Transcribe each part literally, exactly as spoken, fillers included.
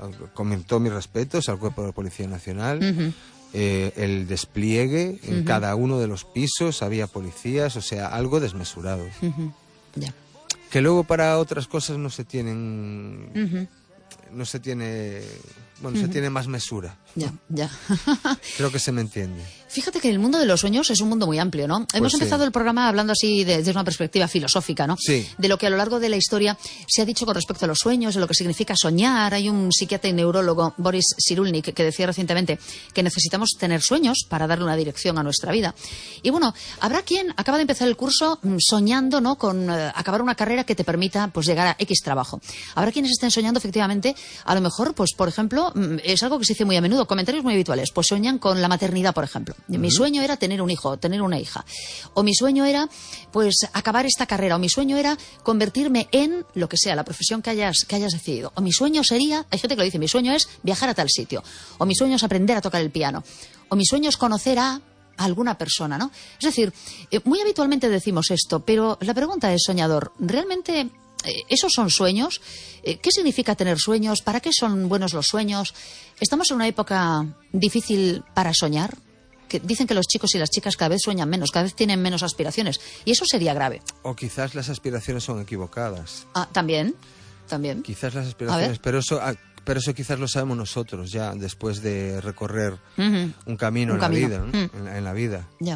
con todos mis respetos al Cuerpo de Policía Nacional. Uh-huh. Eh, el despliegue en uh-huh. cada uno de los pisos había policías, o sea, algo desmesurado. Uh-huh. Yeah. Que luego para otras cosas no se tienen, uh-huh. no se tiene, bueno, uh-huh. se tiene más mesura. Ya, ya. Creo que se me entiende. Fíjate que el mundo de los sueños es un mundo muy amplio, ¿no? Pues Hemos sí. empezado el programa hablando así de- desde una perspectiva filosófica, ¿no? Sí. De lo que a lo largo de la historia se ha dicho con respecto a los sueños, de lo que significa soñar. Hay un psiquiatra y neurólogo, Boris Cyrulnik, que decía recientemente que necesitamos tener sueños para darle una dirección a nuestra vida. Y bueno, habrá quien acaba de empezar el curso mm, soñando, ¿no?, con eh, acabar una carrera que te permita pues llegar a X trabajo. Habrá quienes estén soñando efectivamente, a lo mejor, pues por ejemplo, mm, es algo que se dice muy a menudo, comentarios muy habituales, pues soñan con la maternidad, por ejemplo. Uh-huh. Mi sueño era tener un hijo, tener una hija. O mi sueño era, pues, acabar esta carrera. O mi sueño era convertirme en lo que sea, la profesión que hayas, que hayas decidido. O mi sueño sería, hay gente que lo dice, mi sueño es viajar a tal sitio. O mi sueño es aprender a tocar el piano. O mi sueño es conocer a alguna persona, ¿no? Es decir, eh, muy habitualmente decimos esto, pero la pregunta es, soñador, ¿realmente eh, esos son sueños? Eh, ¿Qué significa tener sueños? ¿Para qué son buenos los sueños? ¿Estamos en una época difícil para soñar? Que dicen que los chicos y las chicas cada vez sueñan menos, cada vez tienen menos aspiraciones. Y eso sería grave. O quizás las aspiraciones son equivocadas. Ah, también, también. Quizás las aspiraciones, pero eso, pero eso quizás lo sabemos nosotros ya, después de recorrer Uh-huh. un camino Un en camino. la vida, ¿no? Mm. en, la, en la vida. Ya.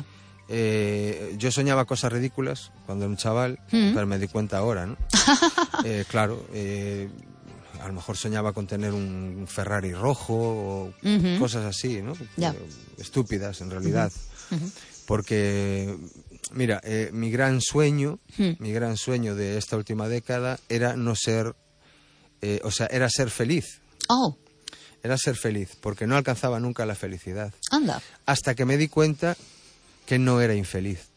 Eh, yo soñaba cosas ridículas cuando era un chaval, Mm. pero me di cuenta ahora, ¿no? eh, claro, eh, a lo mejor soñaba con tener un Ferrari rojo o Uh-huh. cosas así, ¿no? Ya. Eh, estúpidas, en realidad. Uh-huh. Porque, mira, eh, mi gran sueño, Mm. mi gran sueño de esta última década era no ser, eh, o sea, era ser feliz. Oh, Era ser feliz, porque no alcanzaba nunca la felicidad. anda. Hasta que me di cuenta que no era infeliz.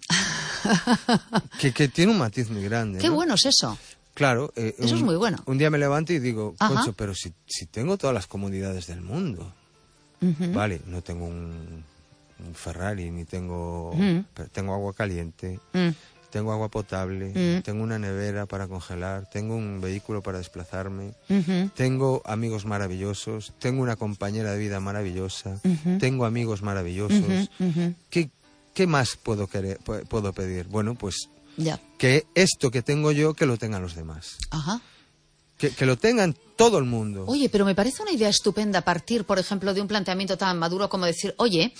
que, que tiene un matiz muy grande. Qué ¿no? bueno es eso. Claro. Eh, Eso un, es muy bueno. Un día me levanto y digo, Ajá. concho, pero si, si tengo todas las comodidades del mundo. Uh-huh. Vale, no tengo un, un Ferrari, ni tengo... Mm. pero tengo agua caliente, Mm. tengo agua potable, Mm. tengo una nevera para congelar, tengo un vehículo para desplazarme, Uh-huh. tengo amigos maravillosos, tengo una compañera de vida maravillosa, Ujú. tengo amigos maravillosos. Ujú, ujú. ¿Qué, qué más puedo, querer, pu- puedo pedir? Bueno, pues Ya. que esto que tengo yo, que lo tengan los demás. Ajá. Que, que lo tengan todo el mundo. Oye, pero me parece una idea estupenda partir, por ejemplo, de un planteamiento tan maduro como decir, oye,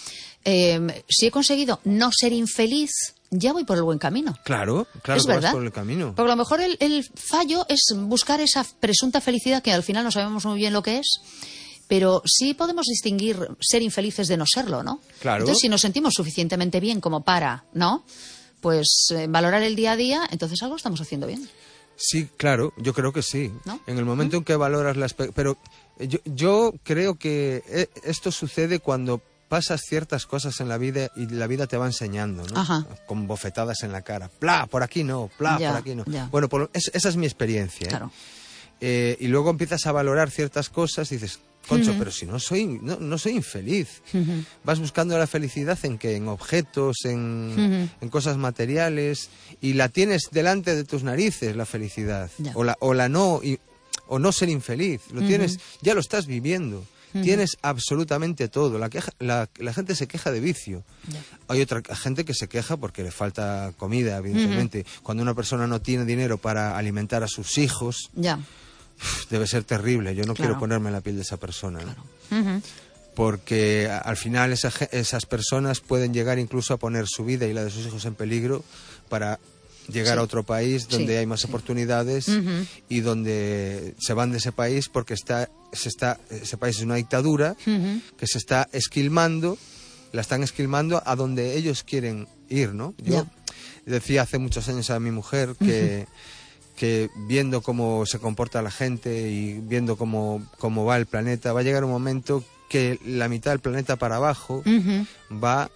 eh, si he conseguido no ser infeliz, ya voy por el buen camino. Claro, claro Es que vas verdad. por el camino. Porque a lo mejor el, el fallo es buscar esa presunta felicidad que al final no sabemos muy bien lo que es. Pero sí podemos distinguir ser infelices de no serlo, ¿no? Claro. Entonces, si nos sentimos suficientemente bien como para, ¿no? Pues eh, valorar el día a día, entonces algo estamos haciendo bien. Sí, claro, yo creo que sí. ¿No? En el momento en que valoras las... pe- Pero eh, yo, yo creo que eh, esto sucede cuando pasas ciertas cosas en la vida y la vida te va enseñando, ¿no? Ajá. Con bofetadas en la cara. ¡Pla! Por aquí no, ¡pla! Ya, Por aquí no. ya. Bueno, por lo- es- esa es mi experiencia. ¿eh? Claro. Eh, y luego empiezas a valorar ciertas cosas y dices, concho, Ujú. pero si no soy, no, no soy infeliz. Ujú. Vas buscando la felicidad en que en objetos, en, Ujú. en cosas materiales, y la tienes delante de tus narices, la felicidad. Ya. O la, o la no, y- o no ser infeliz. Lo Ujú. tienes, ya lo estás viviendo. Ujú. Tienes absolutamente todo. La, queja- la, la gente se queja de vicio. Ya. Hay otra gente que se queja porque le falta comida, evidentemente. Cuando una persona no tiene dinero para alimentar a sus hijos, Ya. debe ser terrible. Yo no Claro. quiero ponerme en la piel de esa persona, ¿no? Ujú. Porque a- al final esa ge- esas personas pueden llegar incluso a poner su vida y la de sus hijos en peligro para llegar Sí. a otro país donde Sí, hay más sí. oportunidades Ujú. y donde se van de ese país porque está, se está, ese país es una dictadura Ujú. que se está esquilmando, la están esquilmando a donde ellos quieren ir, ¿no? Yo decía hace muchos años a mi mujer que, que viendo cómo se comporta la gente y viendo cómo, cómo va el planeta, va a llegar un momento que la mitad del planeta para abajo Ujú. va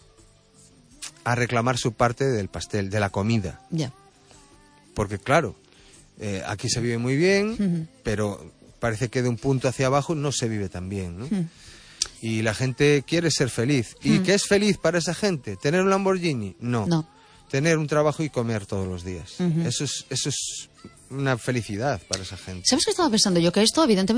a reclamar su parte del pastel, de la comida. Ya. Porque claro, eh, aquí se vive muy bien, Ujú. pero parece que de un punto hacia abajo no se vive tan bien, ¿no? Ujú. Y la gente quiere ser feliz. ¿Y Mm. qué es feliz para esa gente? ¿Tener un Lamborghini? No. No. Tener un trabajo y comer todos los días. Ujú. Eso es, eso es una felicidad para esa gente. ¿Sabes qué estaba pensando yo? Que esto, evidentemente,